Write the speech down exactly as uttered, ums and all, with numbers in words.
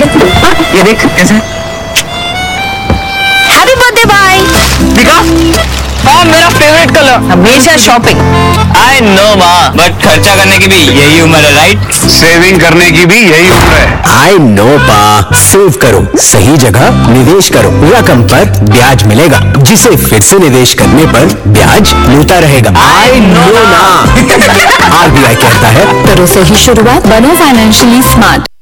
ये देख कैसा है। हैप्पी बर्थडे भाई। दिखा, हाँ मेरा फेवरेट कलर। हमेशा शॉपिंग। आई नो माँ, बट खर्चा करने की भी यही उम्र है, राइट? सेविंग करने की भी यही उम्र है। आई नो पा, सेव करो, सही जगह निवेश करो, रकम पर ब्याज मिलेगा, जिसे फिर से निवेश करने पर ब्याज मिलता रहेगा। आई नो ना। आरबीआई कहता है, करो सही शुरुआत, बनो फाइनेंशियली स्मार्ट।